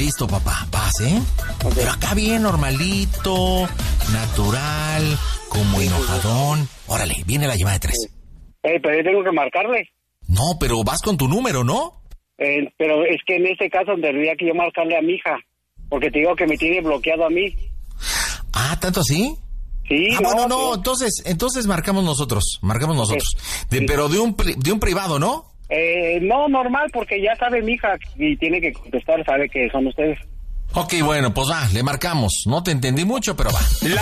Listo, papá, vas, ¿eh? Okay. Pero acá bien normalito, natural, como enojadón. Órale, viene la llamada de 3. Pero yo tengo que marcarle. No, pero vas con tu número, ¿no? Pero es que en este caso tendría que yo marcarle a mi hija, porque te digo que me tiene bloqueado a mí. Ah, ¿tanto así? Sí. Bueno, no, entonces marcamos nosotros. Pero de un privado, ¿no? No, normal, porque ya sabe mi hija y tiene que contestar, sabe que son ustedes. Ok, bueno, pues va, le marcamos. No te entendí mucho, pero va.